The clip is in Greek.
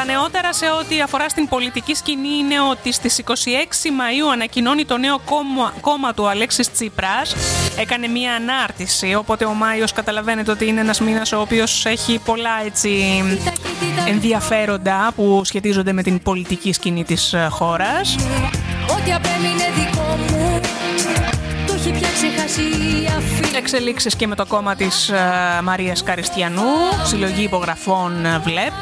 Τα νεότερα σε ό,τι αφορά στην πολιτική σκηνή είναι ότι στις 26 Μαΐου ανακοινώνει το νέο κόμμα του Αλέξης Τσίπρας. Έκανε μία ανάρτηση, οπότε ο Μάιος καταλαβαίνετε ότι είναι ένας μήνας ο οποίος έχει πολλά έτσι ενδιαφέροντα που σχετίζονται με την πολιτική σκηνή της χώρας. Ό,τι απέμεινε δικό μου το έχει πια ξεχάσει η αφή. Εξελίξεις και με το κόμμα της Μαρίας Καριστιανού, συλλογή υπογραφών ΒΛΕΠ.